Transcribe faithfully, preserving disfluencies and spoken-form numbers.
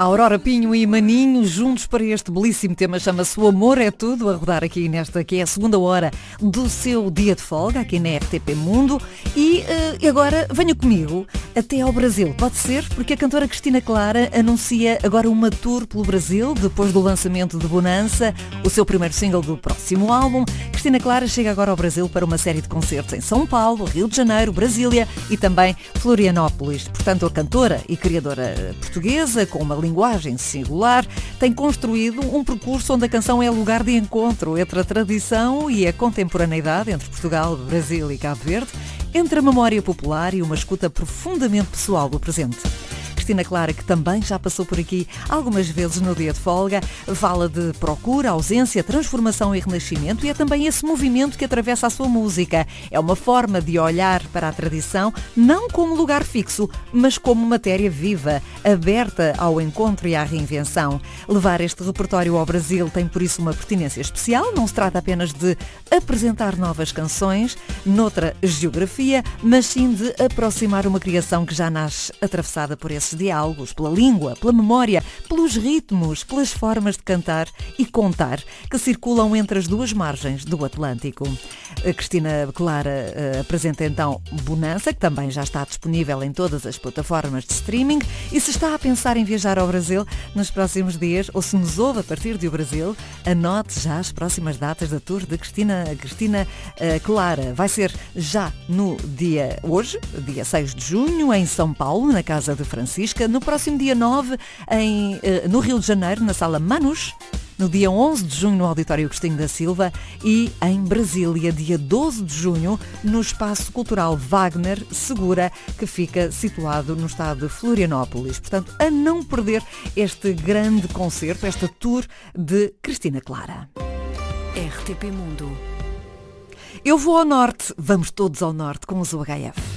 Aurora Pinho e Maninho juntos para este belíssimo tema, chama-se O Amor é Tudo, a rodar aqui nesta que é a segunda hora do seu dia de folga, aqui na R T P Mundo. E uh, agora venha comigo até ao Brasil, pode ser? Porque a cantora Cristina Clara anuncia agora uma tour pelo Brasil, depois do lançamento de Bonança, o seu primeiro single do próximo álbum. Cristina Clara chega agora ao Brasil para uma série de concertos em São Paulo, Rio de Janeiro, Brasília e também Florianópolis. Portanto, a cantora e criadora portuguesa, com uma linguagem singular, tem construído um percurso onde a canção é lugar de encontro entre a tradição e a contemporaneidade, entre Portugal, Brasil e Cabo Verde, entre a memória popular e uma escuta profundamente pessoal do presente. Cristina Clara, que também já passou por aqui algumas vezes no dia de folga, fala de procura, ausência, transformação e renascimento, e é também esse movimento que atravessa a sua música. É uma forma de olhar para a tradição, não como lugar fixo, mas como matéria viva, aberta ao encontro e à reinvenção. Levar este repertório ao Brasil tem por isso uma pertinência especial. Não se trata apenas de apresentar novas canções noutra geografia, mas sim de aproximar uma criação que já nasce atravessada por esses diálogos, pela língua, pela memória, pelos ritmos, pelas formas de cantar e contar que circulam entre as duas margens do Atlântico. A Cristina Clara uh, apresenta então Bonança, que também já está disponível em todas as plataformas de streaming, e se está a pensar em viajar ao Brasil nos próximos dias, ou se nos ouve a partir do Brasil, anote já as próximas datas da tour de Cristina, Cristina uh, Clara. Vai ser já no dia hoje, dia seis de junho, em São Paulo, na Casa de Francisca. No próximo dia nove, em, no Rio de Janeiro, na Sala Manus. No dia onze de junho, no Auditório Agostinho da Silva. E em Brasília, dia doze de junho, no Espaço Cultural Wagner Segura, que fica situado no estado de Florianópolis. Portanto, a não perder este grande concerto, esta tour de Cristina Clara. R T P Mundo. Eu vou ao norte, vamos todos ao norte com o U H F.